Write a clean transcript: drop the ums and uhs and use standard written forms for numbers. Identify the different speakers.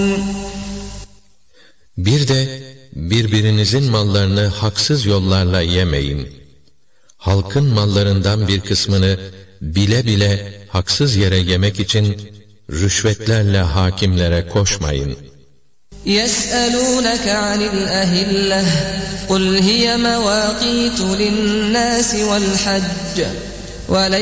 Speaker 1: Bir de birbirinizin mallarını haksız yollarla yemeyin. Halkın mallarından bir kısmını bile bile haksız yere yemek için rüşvetlerle hakimlere koşmayın.
Speaker 2: يَسْأَلُونَكَ عَنِ الْأَهِلَّةِ قُلْ هِيَ مَوَاقِيتُ لِلنَّاسِ وَالْحَجِّ